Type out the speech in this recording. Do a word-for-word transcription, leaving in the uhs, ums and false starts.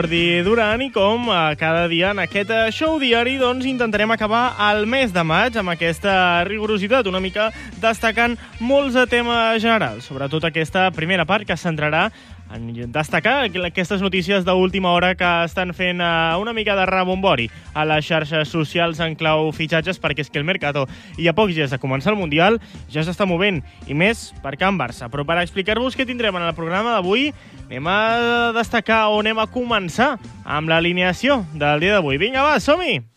Jordi Duran i com eh, cada dia en aquest eh, show diari doncs intentarem acabar el mes de maig amb aquesta rigorositat, una mica destacant molts de temes generals, sobretot aquesta primera part que es centrarà en destacar aquestes notícies d'última hora que estan fent uh, una mica de rebombori a les xarxes socials en clau fitxatges, perquè és que el Mercato i a pocs dies de començar el Mundial ja s'està movent, i més per Can Barça. Però per explicar-vos què tindrem en el programa d'avui, anem a destacar o anem a començar amb l'alineació del dia d'avui. Vinga, va, som-hi!